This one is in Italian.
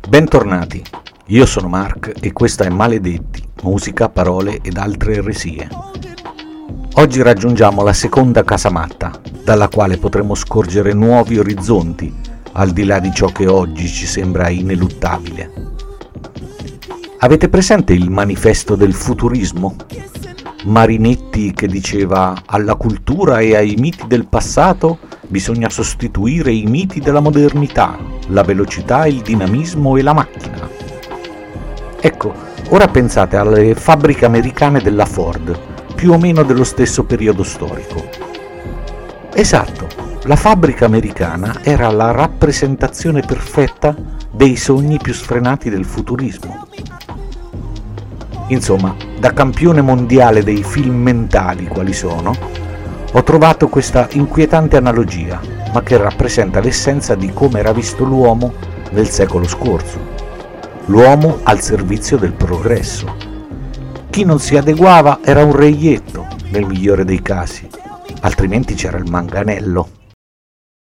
Bentornati, io sono Mark e questo è Maledetti, musica, parole ed altre eresie. Oggi raggiungiamo la seconda casamatta, dalla quale potremo scorgere nuovi orizzonti, al di là di ciò che oggi ci sembra ineluttabile. Avete presente il manifesto del futurismo? Marinetti che diceva: alla cultura e ai miti del passato bisogna sostituire i miti della modernità, la velocità, il dinamismo e la macchina. Ecco, ora pensate alle fabbriche americane della Ford, più o meno dello stesso periodo storico. Esatto, la fabbrica americana era la rappresentazione perfetta dei sogni più sfrenati del futurismo. Insomma, da campione mondiale dei film mentali quali sono, ho trovato questa inquietante analogia, ma che rappresenta l'essenza di come era visto l'uomo nel secolo scorso. L'uomo al servizio del progresso. Chi non si adeguava era un reietto, nel migliore dei casi, altrimenti c'era il manganello.